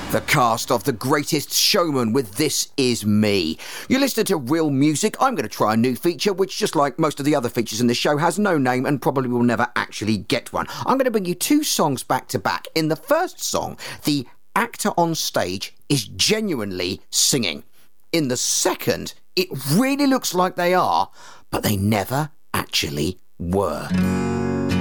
The cast of The Greatest Showman with This Is Me. You're listening to Real Music. I'm going to try a new feature, which, just like most of the other features in the show, has no name and probably will never actually get one. I'm going to bring you two songs back to back. In the first song, the actor on stage is genuinely singing. In the second, it really looks like they are, but they never actually were.